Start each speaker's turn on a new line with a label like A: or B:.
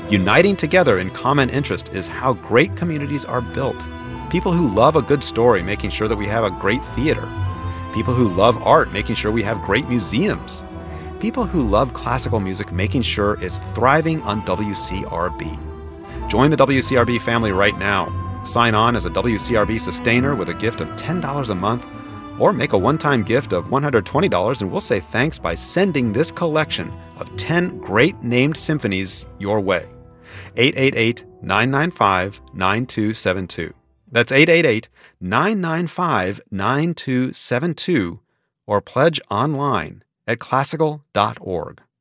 A: Uniting together in common interest is how great communities are built. People who love a good story, making sure that we have a great theater. People who love art, making sure we have great museums. People who love classical music, making sure it's thriving on WCRB. Join the WCRB family right now. Sign on as a WCRB sustainer with a gift of $10 a month, or make a one-time gift of $120 and we'll say thanks by sending this collection of 10 great named symphonies your way. 888-995-9272. That's 888-995-9272, or pledge online at classical.org.